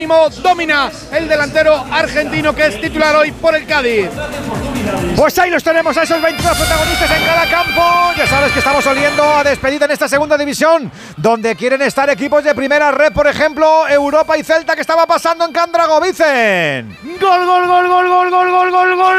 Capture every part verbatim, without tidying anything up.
Domina el delantero argentino que es titular hoy por el Cádiz. Pues ahí los tenemos a esos veintidós protagonistas en cada campo. Ya sabes que estamos oliendo a despedida en esta segunda división, donde quieren estar equipos de primera red, por ejemplo, Europa y Celta, que estaba pasando en Candrago. Vicen. Gol, gol, gol, gol, gol, gol, gol, gol, gol.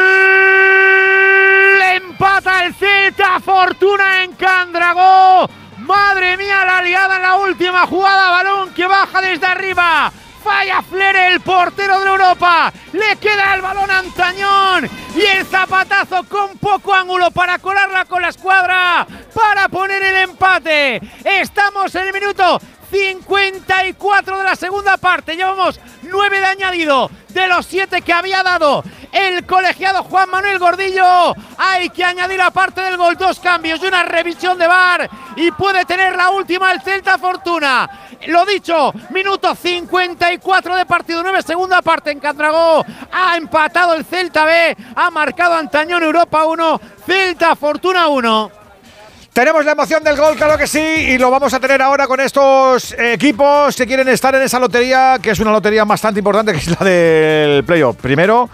Empata el Celta, Fortuna en Candrago. Madre mía, la liada en la última jugada, balón que baja desde arriba. Falla Flere, el portero de Europa. Le queda el balón a Antañón. Y el zapatazo con poco ángulo para colarla con la escuadra. Para poner el empate. Estamos en el minuto cincuenta y cuatro de la segunda parte. Llevamos nueve de añadido de los siete que había dado el colegiado Juan Manuel Gordillo. Hay que añadir aparte del gol dos cambios y una revisión de V A R y puede tener la última el Celta Fortuna. Lo dicho, minuto cincuenta y cuatro de partido, nueve segunda parte en Candragó. Ha empatado el Celta B, ha marcado Antañón. Europa uno, Celta Fortuna uno. Tenemos la emoción del gol, claro que sí, y lo vamos a tener ahora con estos equipos que quieren estar en esa lotería, que es una lotería bastante importante, que es la del playoff. Primero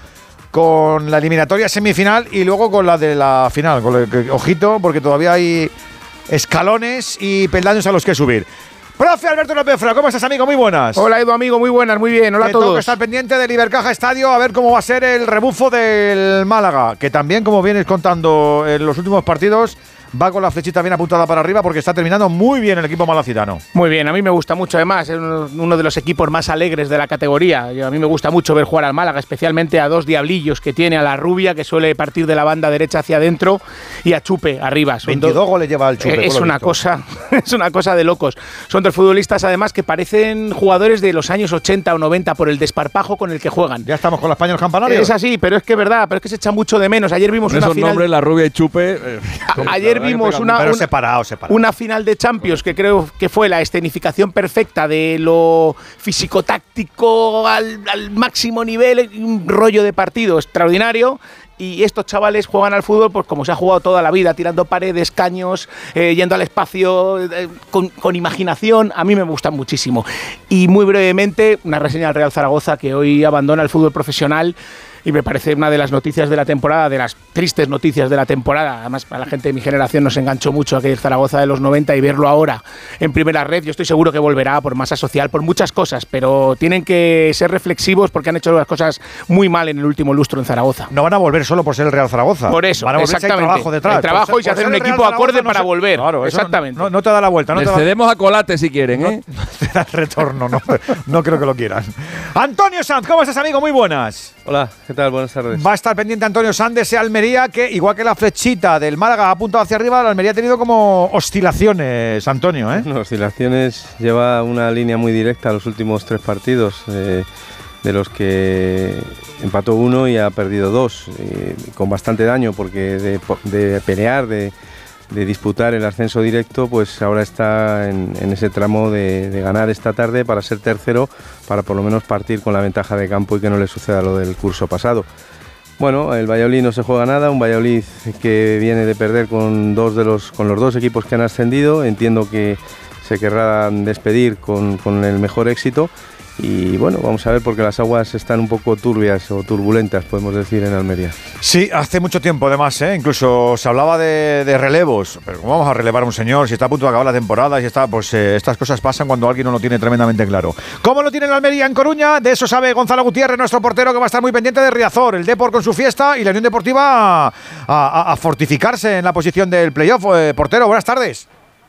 con la eliminatoria semifinal y luego con la de la final. Con el que, ojito, porque todavía hay escalones y peldaños a los que subir. Profe Alberto López Fra, ¿cómo estás, amigo? Muy buenas. Hola, Edu, amigo, muy buenas, muy bien. Hola que a todos. Tengo que estar pendiente del Ibercaja Estadio a ver cómo va a ser el rebufo del Málaga, que también, como vienes contando en los últimos partidos, va con la flechita bien apuntada para arriba porque está terminando muy bien el equipo malacitano. Muy bien, a mí me gusta mucho, además, es uno de los equipos más alegres de la categoría. A mí me gusta mucho ver jugar al Málaga, especialmente a dos diablillos que tiene, a la Rubia, que suele partir de la banda derecha hacia adentro, y a Chupe arriba. Son veintidós dos, goles lleva el Chupe. Es una cosa, es una cosa de locos. Son dos futbolistas, además, que parecen jugadores de los años ochenta o noventa por el desparpajo con el que juegan. Ya estamos con la España en los campanarios. Es así, pero es que es verdad, pero es que se echa mucho de menos. Ayer vimos una esos final. nombres, la Rubia y Chupe. Eh, a, ayer vimos una, pero una, separado, separado. una final de Champions que creo que fue la escenificación perfecta de lo físico-táctico al, al máximo nivel, un rollo de partido extraordinario. Y estos chavales juegan al fútbol pues como se ha jugado toda la vida, tirando paredes, caños, eh, yendo al espacio, eh, con, con imaginación. A mí me gustan muchísimo. Y muy brevemente, una reseña al Real Zaragoza, que hoy abandona el fútbol profesional. Y me parece una de las noticias de la temporada, de las tristes noticias de la temporada. Además, para la gente de mi generación nos enganchó mucho aquel Zaragoza de los noventa, y verlo ahora en primera red, yo estoy seguro que volverá por masa social, por muchas cosas, pero tienen que ser reflexivos porque han hecho las cosas muy mal en el último lustro en Zaragoza. No van a volver solo por ser el Real Zaragoza. Por eso, van a volver exactamente. Si hay trabajo detrás. Hay trabajo por y se hace un el equipo Real acorde Zaragoza, para no volver. Claro, exactamente. No, no te da la vuelta. No Les te da... cedemos a Colate si quieren, ¿eh? No, no te da retorno, no, no creo que lo quieran. Antonio Sanz, ¿cómo estás, amigo? Muy buenas. Hola, ¿qué tal? Buenas tardes. Va a estar pendiente Antonio Sanz de ese Almería que, igual que la flechita del Málaga ha apuntado hacia arriba, la Almería ha tenido como oscilaciones, Antonio, ¿eh? No, oscilaciones, lleva una línea muy directa los últimos tres partidos, eh, de los que empató uno y ha perdido dos, eh, con bastante daño, porque de, de pelear, de, de disputar el ascenso directo, pues ahora está en, en ese tramo de, de ganar esta tarde para ser tercero, para por lo menos partir con la ventaja de campo y que no le suceda lo del curso pasado. Bueno, el Valladolid no se juega nada, un Valladolid que viene de perder con, dos de los, con los dos equipos que han ascendido. Entiendo que se querrán despedir con, con el mejor éxito. Y bueno, vamos a ver, porque las aguas están un poco turbias o turbulentas, podemos decir, en Almería. Sí, hace mucho tiempo además, ¿eh? Incluso se hablaba de, de relevos. Pero ¿cómo vamos a relevar a un señor si está a punto de acabar la temporada? Y está, pues eh, estas cosas pasan cuando alguien no lo tiene tremendamente claro. ¿Cómo lo tiene en Almería, en Coruña? De eso sabe Gonzalo Gutiérrez, nuestro portero, que va a estar muy pendiente de Riazor, el Depor con su fiesta y la Unión Deportiva a, a, a fortificarse en la posición del playoff. Eh, portero, buenas tardes.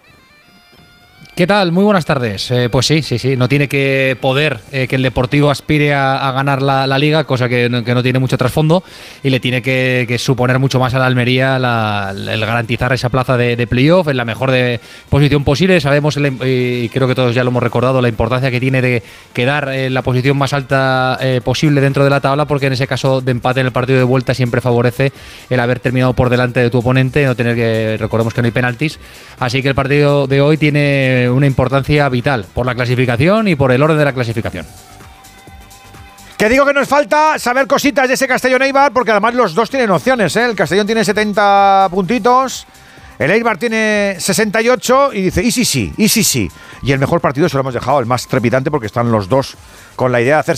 ¿Qué tal? Muy buenas tardes. Eh, pues sí, sí, sí. No tiene que poder eh, que el Deportivo aspire a, a ganar la, la Liga, cosa que no, que no tiene mucho trasfondo, y le tiene que, que suponer mucho más a la Almería la, el garantizar esa plaza de, de playoff en la mejor de posición posible. Sabemos, el, y creo que todos ya lo hemos recordado, la importancia que tiene de quedar en la posición más alta eh, posible dentro de la tabla, porque en ese caso de empate en el partido de vuelta siempre favorece el haber terminado por delante de tu oponente, no tener que, recordemos que no hay penaltis. Así que el partido de hoy tiene una importancia vital por la clasificación y por el orden de la clasificación. Que digo que nos falta saber cositas de ese Castellón Eibar, porque además los dos tienen opciones, ¿eh? El Castellón tiene setenta puntitos, el Eibar tiene sesenta y ocho y dice, y sí, sí, y sí, sí. Y el mejor partido se lo hemos dejado, el más trepidante, porque están los dos con la idea de hacer